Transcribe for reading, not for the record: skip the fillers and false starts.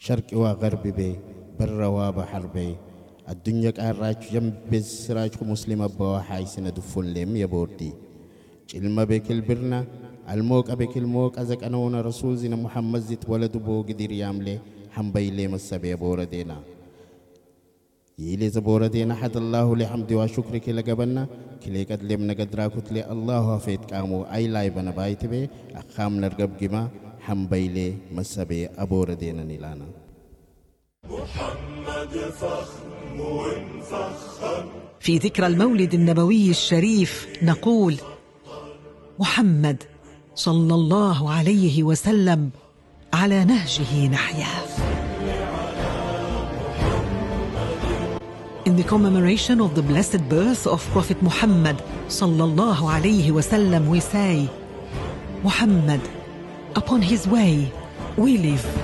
شرق وغرب بي بر وبحر بي الدنيا كأراج جنب سراج مسلم أبوا حايسنا دفون لم يبوردي علما بكل برنا الموك أبك الموك أزك أنا ونا رسول زين محمد زيت ولد بو قدير يامله هم بيلي مسبي بوردينا يلي زبوردينا حد الله لحمد وشكرك لجبنا كلي قد لم نقدراكت لي الله فيت كامو أي لايبنا بايت بي أخام نرقب جما هم بيلي مسبي أبوردينا نيلانا محمد فخم وانفخر. في ذكرى المولد النبوي الشريف نقول: محمد صلى الله عليه وسلم على نهجه نحيا. In the commemoration of the blessed birth of Prophet Muhammad sallallahu alayhi wasallam, we say, Muhammad, upon his way we live.